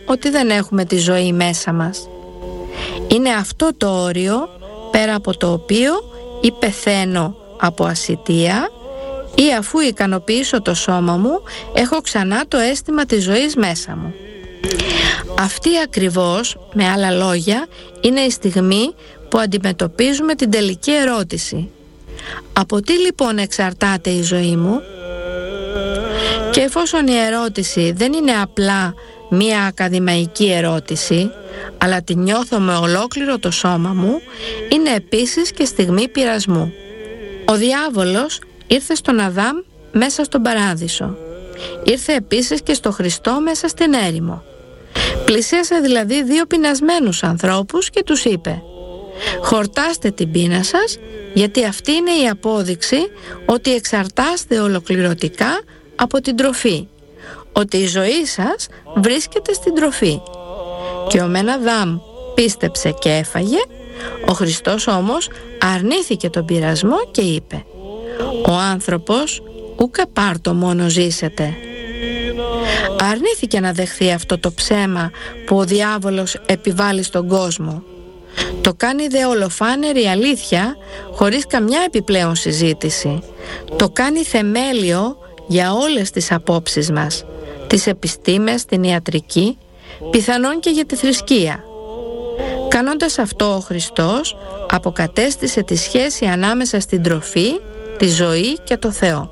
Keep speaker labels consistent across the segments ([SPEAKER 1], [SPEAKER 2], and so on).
[SPEAKER 1] ότι δεν έχουμε τη ζωή μέσα μας. Είναι αυτό το όριο πέρα από το οποίο ή πεθαίνω από ασιτεία ή αφού ικανοποιήσω το σώμα μου έχω ξανά το αίσθημα της ζωής μέσα μου. Αυτή ακριβώς, με άλλα λόγια, είναι η στιγμή που αντιμετωπίζουμε την τελική ερώτηση. Από τι λοιπόν εξαρτάται η ζωή μου? Και εφόσον η ερώτηση δεν είναι απλά μία ακαδημαϊκή ερώτηση, αλλά τη νιώθω με ολόκληρο το σώμα μου, είναι επίσης και στιγμή πειρασμού. Ο διάβολος ήρθε στον Αδάμ μέσα στον παράδεισο. Ήρθε επίσης και στο Χριστό μέσα στην έρημο. Πλησίασε δηλαδή δύο πεινασμένους ανθρώπους και τους είπε: «Χορτάστε την πείνα σας, γιατί αυτή είναι η απόδειξη ότι εξαρτάστε ολοκληρωτικά από την τροφή, ότι η ζωή σας βρίσκεται στην τροφή». Και ο μεν Αδάμ πίστεψε και έφαγε, ο Χριστός όμως αρνήθηκε τον πειρασμό και είπε: «Ο άνθρωπος ούκα πάρτο μόνο ζήσετε». Αρνήθηκε να δεχθεί αυτό το ψέμα που ο διάβολος επιβάλλει στον κόσμο. Το κάνει δε ολοφάνερη αλήθεια χωρίς καμιά επιπλέον συζήτηση. Το κάνει θεμέλιο για όλες τις απόψεις μας, τις επιστήμες, την ιατρική, πιθανόν και για τη θρησκεία. Κάνοντας αυτό ο Χριστός αποκατέστησε τη σχέση ανάμεσα στην τροφή, τη ζωή και το Θεό.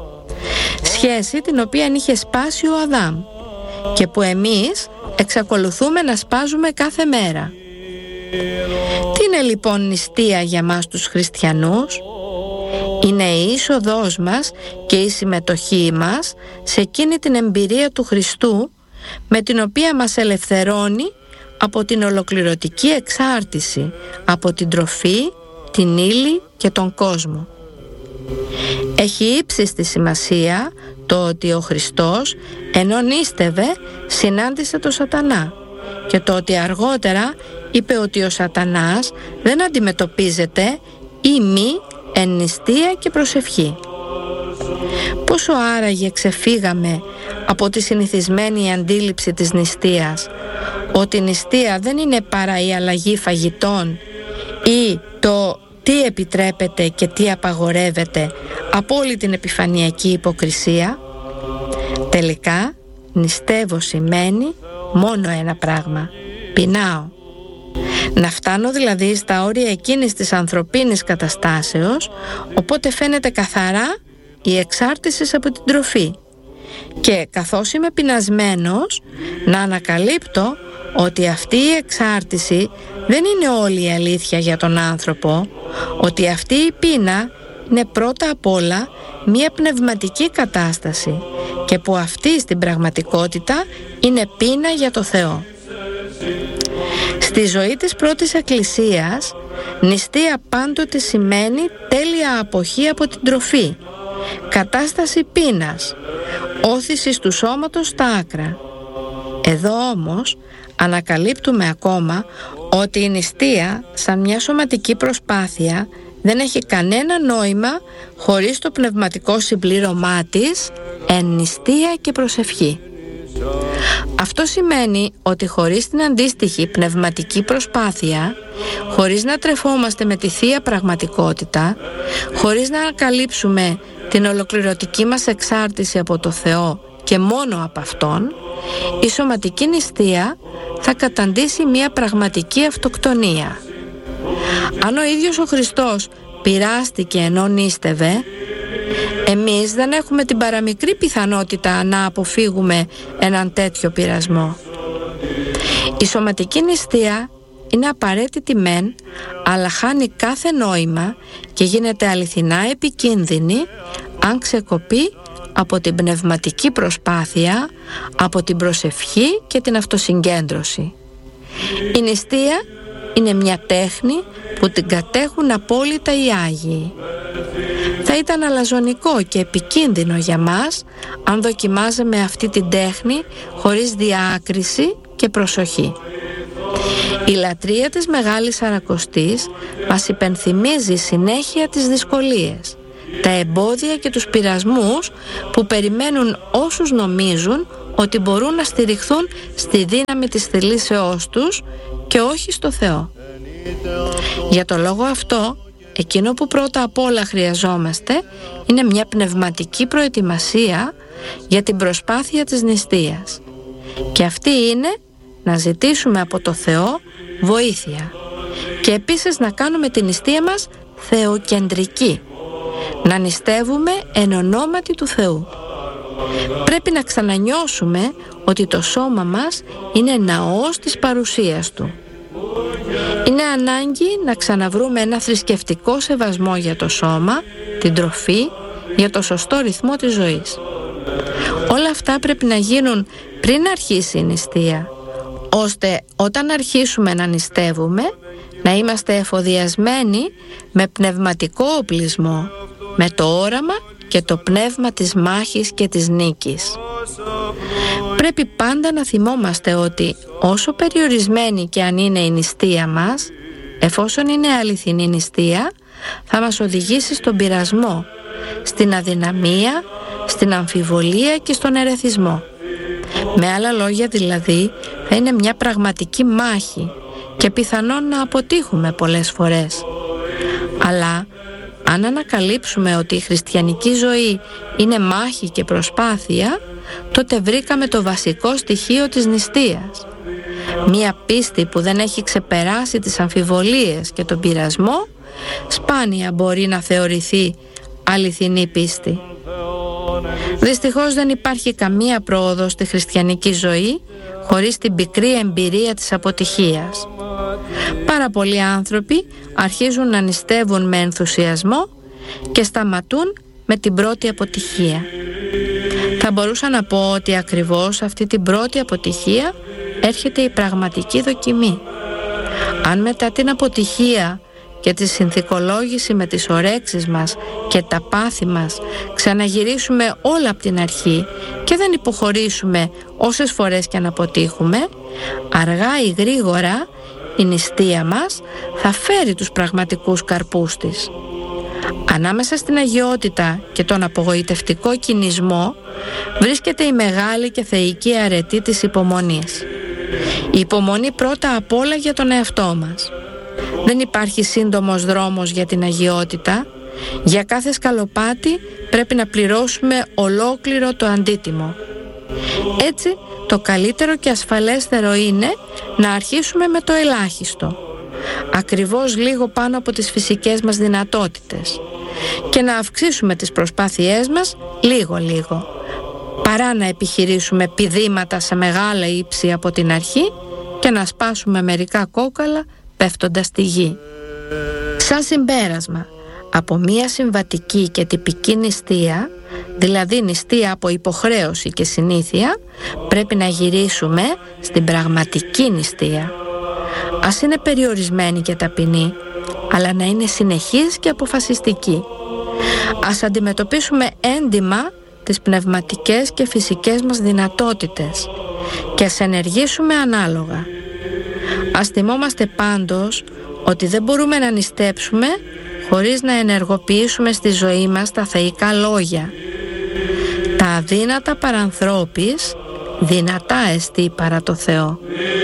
[SPEAKER 1] Σχέση την οποία είχε σπάσει ο Αδάμ και που εμείς εξακολουθούμε να σπάζουμε κάθε μέρα. Τι είναι λοιπόν νηστεία για μας τους χριστιανούς? Είναι η είσοδός μας και η συμμετοχή μας σε εκείνη την εμπειρία του Χριστού, με την οποία μας ελευθερώνει από την ολοκληρωτική εξάρτηση από την τροφή, την ύλη και τον κόσμο. Έχει ύψιστη σημασία το ότι ο Χριστός, ενώ νήστευε, συνάντησε τον Σατανά, και το ότι αργότερα είπε ότι ο Σατανάς δεν αντιμετωπίζεται ή μη εν νηστεία και προσευχή. Πόσο άραγε ξεφύγαμε από τη συνηθισμένη αντίληψη της νηστείας, ότι η νηστεία δεν είναι παρά η αλλαγή φαγητών ή το τι επιτρέπεται και τι απαγορεύεται από όλη την επιφανειακή υποκρισία. Τελικά νηστεύω σημαίνει μόνο ένα πράγμα: πεινάω. Να φτάνω δηλαδή στα όρια εκείνης της ανθρωπίνης καταστάσεως, οπότε φαίνεται καθαρά η εξάρτηση από την τροφή. Και καθώς είμαι πεινασμένος, να ανακαλύπτω ότι αυτή η εξάρτηση δεν είναι όλη η αλήθεια για τον άνθρωπο, ότι αυτή η πείνα είναι πρώτα απ' όλα μια πνευματική κατάσταση και που αυτή στην πραγματικότητα είναι πείνα για το Θεό. Στη ζωή της πρώτης εκκλησίας, νηστεία πάντοτε σημαίνει τέλεια αποχή από την τροφή, κατάσταση πείνας, όθησης του σώματος στα άκρα. Εδώ όμως ανακαλύπτουμε ακόμα ότι η νηστεία σαν μια σωματική προσπάθεια δεν έχει κανένα νόημα χωρίς το πνευματικό συμπλήρωμά της εν νηστεία και προσευχή. Αυτό σημαίνει ότι χωρίς την αντίστοιχη πνευματική προσπάθεια, χωρίς να τρεφόμαστε με τη Θεία Πραγματικότητα, χωρίς να ανακαλύψουμε την ολοκληρωτική μας εξάρτηση από το Θεό και μόνο από Αυτόν, η σωματική νηστεία θα καταντήσει μια πραγματική αυτοκτονία. Αν ο ίδιος ο Χριστός πειράστηκε ενώ νήστευε, εμείς δεν έχουμε την παραμικρή πιθανότητα να αποφύγουμε έναν τέτοιο πειρασμό. Η σωματική νηστεία είναι απαραίτητη μεν, αλλά χάνει κάθε νόημα και γίνεται αληθινά επικίνδυνη αν ξεκοπεί από την πνευματική προσπάθεια, από την προσευχή και την αυτοσυγκέντρωση. Η νηστεία είναι μια τέχνη που την κατέχουν απόλυτα οι Άγιοι. Θα ήταν αλαζονικό και επικίνδυνο για μας αν δοκιμάζαμε αυτή την τέχνη χωρίς διάκριση και προσοχή. Η λατρεία της Μεγάλης Σαρακοστής μας υπενθυμίζει συνέχεια τις δυσκολίες, τα εμπόδια και τους πειρασμούς που περιμένουν όσους νομίζουν ότι μπορούν να στηριχθούν στη δύναμη της θελήσεώς τους και όχι στο Θεό. Για το λόγο αυτό, εκείνο που πρώτα απ' όλα χρειαζόμαστε είναι μια πνευματική προετοιμασία για την προσπάθεια της νηστείας. Και αυτή είναι να ζητήσουμε από το Θεό βοήθεια και επίσης να κάνουμε την νηστεία μας θεοκεντρική, να νηστεύουμε εν ονόματι του Θεού. Πρέπει να ξανανιώσουμε ότι το σώμα μας είναι ναός της παρουσίας Του. Είναι ανάγκη να ξαναβρούμε ένα θρησκευτικό σεβασμό για το σώμα, την τροφή, για το σωστό ρυθμό της ζωής. Όλα αυτά πρέπει να γίνουν πριν αρχίσει η νηστεία, ώστε όταν αρχίσουμε να νηστεύουμε να είμαστε εφοδιασμένοι με πνευματικό οπλισμό, με το όραμα και το πνεύμα της μάχης και της νίκης. Πρέπει πάντα να θυμόμαστε ότι όσο περιορισμένη και αν είναι η νηστεία μας, εφόσον είναι αληθινή νηστεία, θα μας οδηγήσει στον πειρασμό, στην αδυναμία, στην αμφιβολία και στον ερεθισμό. Με άλλα λόγια δηλαδή, θα είναι μια πραγματική μάχη και πιθανόν να αποτύχουμε πολλές φορές. Αλλά αν ανακαλύψουμε ότι η χριστιανική ζωή είναι μάχη και προσπάθεια, τότε βρήκαμε το βασικό στοιχείο της νηστείας. Μία πίστη που δεν έχει ξεπεράσει τις αμφιβολίες και τον πειρασμό, σπάνια μπορεί να θεωρηθεί αληθινή πίστη. Δυστυχώς δεν υπάρχει καμία πρόοδος στη χριστιανική ζωή χωρίς την πικρή εμπειρία της αποτυχίας. Πάρα πολλοί άνθρωποι αρχίζουν να νηστεύουν με ενθουσιασμό και σταματούν με την πρώτη αποτυχία. Θα μπορούσα να πω ότι ακριβώς αυτή την πρώτη αποτυχία έρχεται η πραγματική δοκιμή. Αν μετά την αποτυχία και τη συνθηκολόγηση με τις ορέξεις μας και τα πάθη μας ξαναγυρίσουμε όλα από την αρχή και δεν υποχωρήσουμε όσες φορές και αν αποτύχουμε, αργά ή γρήγορα η νηστεία μας θα φέρει τους πραγματικούς καρπούς της. Ανάμεσα στην αγιότητα και τον απογοητευτικό κινησμό βρίσκεται η μεγάλη και θεϊκή αρετή της υπομονής. Η υπομονή πρώτα απ' όλα για τον εαυτό μας. Δεν υπάρχει σύντομος δρόμος για την αγιότητα. Για κάθε σκαλοπάτι πρέπει να πληρώσουμε ολόκληρο το αντίτιμο. Έτσι, το καλύτερο και ασφαλέστερο είναι να αρχίσουμε με το ελάχιστο, ακριβώς λίγο πάνω από τις φυσικές μας δυνατότητες, και να αυξήσουμε τις προσπάθειές μας λίγο-λίγο, παρά να επιχειρήσουμε πηδήματα σε μεγάλα ύψη από την αρχή και να σπάσουμε μερικά κόκαλα πέφτοντας στη γη. Σαν συμπέρασμα, από μία συμβατική και τυπική νηστεία, δηλαδή νηστεία από υποχρέωση και συνήθεια, πρέπει να γυρίσουμε στην πραγματική νηστεία. Ας είναι περιορισμένη και ταπεινή, αλλά να είναι συνεχής και αποφασιστική. Ας αντιμετωπίσουμε έντιμα τις πνευματικές και φυσικές μας δυνατότητες και ας ενεργήσουμε ανάλογα. Ας θυμόμαστε πάντως ότι δεν μπορούμε να νηστέψουμε χωρίς να ενεργοποιήσουμε στη ζωή μας τα θεϊκά λόγια. Τα αδύνατα παρανθρώπης δυνατά εστί παρά το Θεό.